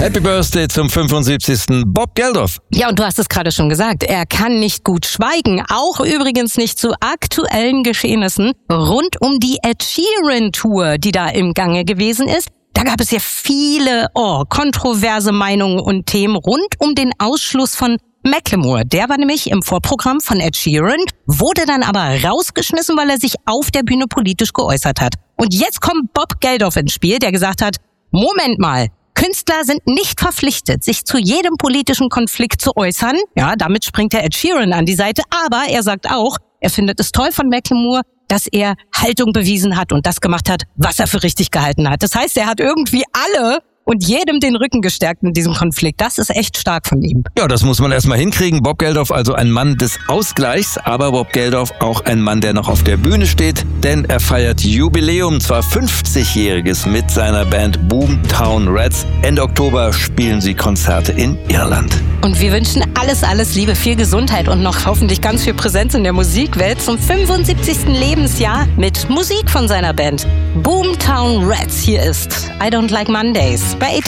Happy Birthday zum 75. Bob Geldof. Ja, und du hast es gerade schon gesagt, er kann nicht gut schweigen. Auch übrigens nicht zu aktuellen Geschehnissen rund um die Ed Sheeran-Tour, die da im Gange gewesen ist. Da gab es ja viele kontroverse Meinungen und Themen rund um den Ausschluss von Macklemore. Der war nämlich im Vorprogramm von Ed Sheeran, wurde dann aber rausgeschmissen, weil er sich auf der Bühne politisch geäußert hat. Und jetzt kommt Bob Geldof ins Spiel, der gesagt hat, Moment mal, Künstler sind nicht verpflichtet, sich zu jedem politischen Konflikt zu äußern. Ja, damit springt der Ed Sheeran an die Seite. Aber er sagt auch, er findet es toll von Macklemore, dass er Haltung bewiesen hat und das gemacht hat, was er für richtig gehalten hat. Das heißt, er hat irgendwie alle und jedem den Rücken gestärkt in diesem Konflikt. Das ist echt stark von ihm. Ja, das muss man erstmal hinkriegen. Bob Geldof also ein Mann des Ausgleichs, aber Bob Geldof auch ein Mann, der noch auf der Bühne steht, denn er feiert Jubiläum, zwar 50-jähriges mit seiner Band Boomtown Rats. Ende Oktober spielen sie Konzerte in Irland. Und wir wünschen alles Liebe, viel Gesundheit und noch hoffentlich ganz viel Präsenz in der Musikwelt zum 75. Lebensjahr mit Musik von seiner Band Boomtown Rats. Hier ist I Don't Like Mondays bei